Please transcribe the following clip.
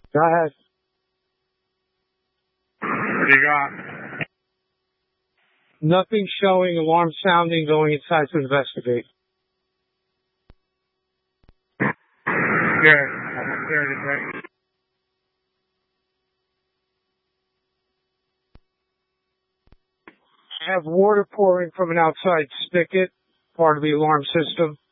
Go ahead. What do you got? Nothing showing, alarm sounding, going inside to investigate. Good. Good. I have water pouring from an outside spigot, part of the alarm system.